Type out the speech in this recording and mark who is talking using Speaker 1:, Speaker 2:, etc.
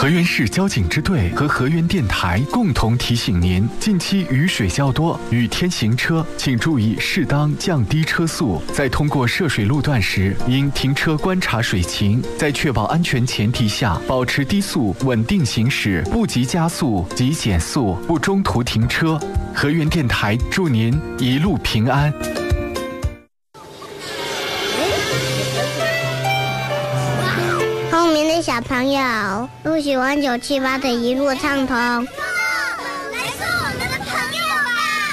Speaker 1: 河源市交警支队和河源电台共同提醒您：近期雨水较多，雨天行车请注意适当降低车速。在通过涉水路段时，应停车观察水情，在确保安全前提下，保持低速稳定行驶，不急加速及减速，不中途停车。河源电台祝您一路平安。
Speaker 2: 聪明的小朋友，不喜欢978的一路畅通。